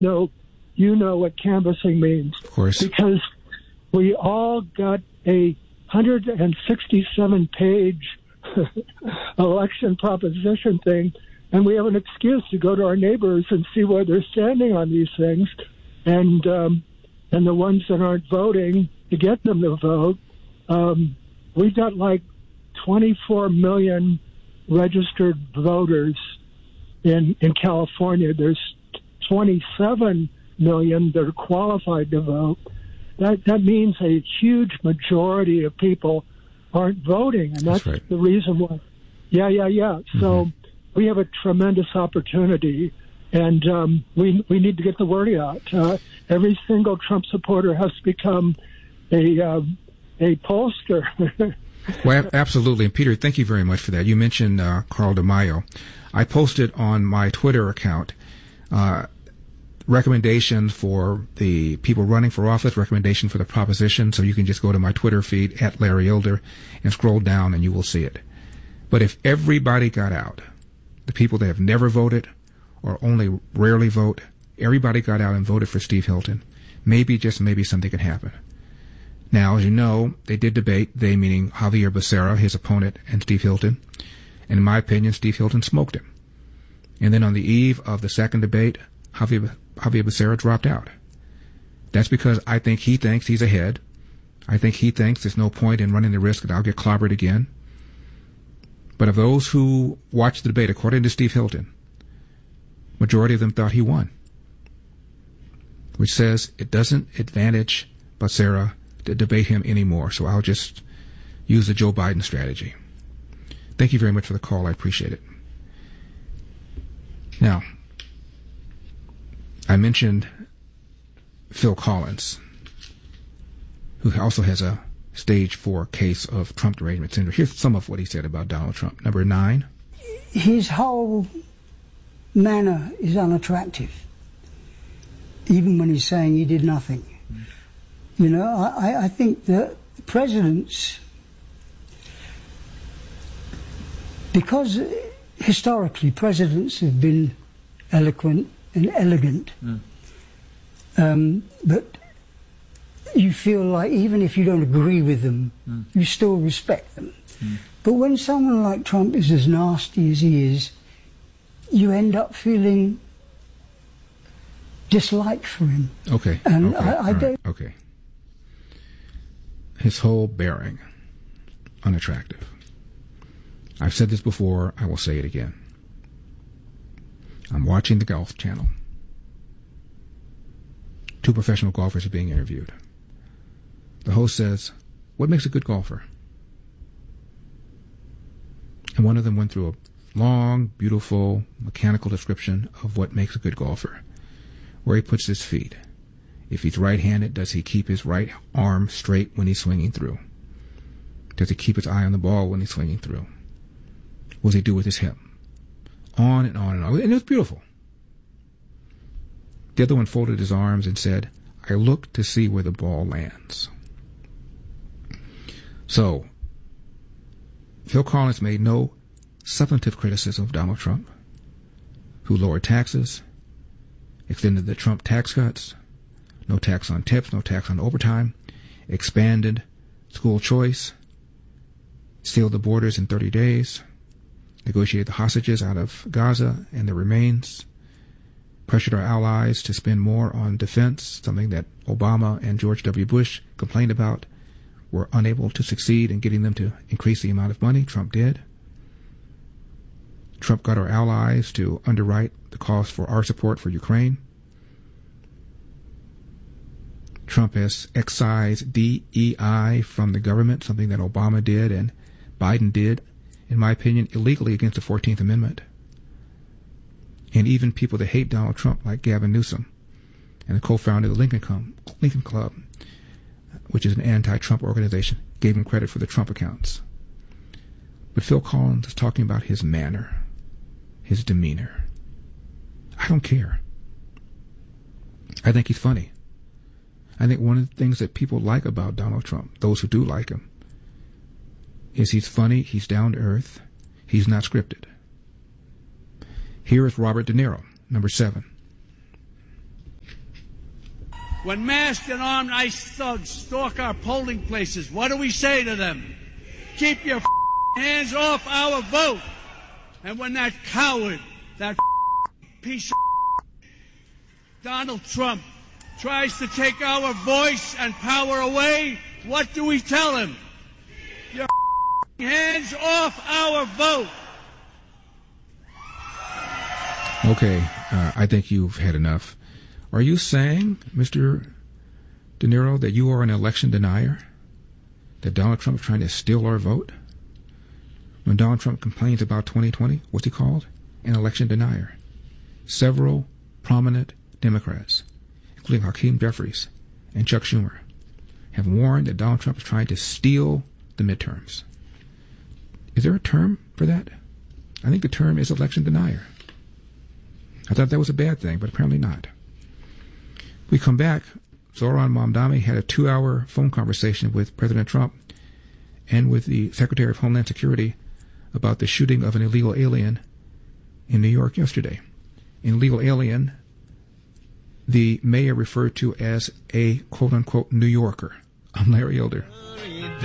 you know what canvassing means. Of course. Because we all got a 167-page election proposition thing, and we have an excuse to go to our neighbors and see where they're standing on these things, and the ones that aren't voting, to get them to vote. We've got like 24 million registered voters in California. There's 27 million that are qualified to vote. That means a huge majority of people aren't voting, and that's right. The reason why. Yeah. Mm-hmm. So we have a tremendous opportunity, and we need to get the word out. Every single Trump supporter has to become a pollster. Well, absolutely. And Peter, thank you very much for that. You mentioned Carl DeMaio. I posted on my Twitter account recommendations for the people running for office, recommendation for the proposition, so you can just go to my Twitter feed at Larry Elder and scroll down and you will see it. But if everybody got out, the people that have never voted or only rarely vote, everybody got out and voted for Steve Hilton, maybe, just maybe, something could happen. Now, as you know, they did debate, they meaning Javier Becerra, his opponent, and Steve Hilton. And in my opinion, Steve Hilton smoked him. And then on the eve of the second debate, Javier Becerra dropped out. That's because I think he thinks he's ahead. I think he thinks there's no point in running the risk that I'll get clobbered again. But of those who watched the debate, according to Steve Hilton, majority of them thought he won, which says it doesn't advantage Becerra to debate him anymore. So I'll just use the Joe Biden strategy. Thank you very much for the call. I appreciate it. Now, I mentioned Phil Collins, who also has a stage 4 case of Trump derangement syndrome. Here's some of what he said about Donald Trump. Number 9. His whole manner is unattractive, even when he's saying he did nothing. You know, I think that presidents, because historically presidents have been eloquent and elegant, but you feel like even if you don't agree with them, you still respect them. But when someone like Trump is as nasty as he is, you end up feeling dislike for him. Okay. And okay. I don't... Right. Okay. His whole bearing, unattractive. I've said this before, I will say it again. I'm watching the Golf Channel. 2 professional golfers are being interviewed. The host says, "What makes a good golfer?" And one of them went through a long, beautiful, mechanical description of what makes a good golfer. Where he puts his feet. If he's right-handed, does he keep his right arm straight when he's swinging through? Does he keep his eye on the ball when he's swinging through? What does he do with his hip? On and on and on. And it was beautiful. The other one folded his arms and said, "I look to see where the ball lands." So, Phil Collins made no substantive criticism of Donald Trump, who lowered taxes, extended the Trump tax cuts, no tax on tips, no tax on overtime, expanded school choice, sealed the borders in 30 days, negotiated the hostages out of Gaza and the remains, pressured our allies to spend more on defense, something that Obama and George W. Bush complained about, were unable to succeed in getting them to increase the amount of money. Trump did. Trump got our allies to underwrite the cost for our support for Ukraine. Trump has excised DEI from the government, something that Obama did and Biden did, in my opinion, illegally against the 14th Amendment. And even people that hate Donald Trump, like Gavin Newsom, and the co-founder of the Lincoln Club, which is an anti-Trump organization, gave him credit for the Trump accounts. But Phil Collins is talking about his manner, his demeanor. I don't care. I think he's funny. I think one of the things that people like about Donald Trump, those who do like him, is he's funny, he's down to earth, he's not scripted. Here is Robert De Niro, number 7. When masked and armed ICE thugs stalk our polling places, what do we say to them? Keep your hands off our vote. And when that coward, that piece of Donald Trump tries to take our voice and power away, what do we tell him? Your hands off our vote. Okay, I think you've had enough. Are you saying, Mr. De Niro, that you are an election denier? That Donald Trump is trying to steal our vote? When Donald Trump complains about 2020, what's he called? An election denier. Several prominent Democrats, including Hakeem Jeffries and Chuck Schumer, have warned that Donald Trump is trying to steal the midterms. Is there a term for that? I think the term is election denier. I thought that was a bad thing, but apparently not. We come back. Zohran Mamdani had a 2-hour phone conversation with President Trump and with the Secretary of Homeland Security about the shooting of an illegal alien in New York yesterday. An illegal alien the mayor referred to as a quote-unquote New Yorker. I'm Larry Elder.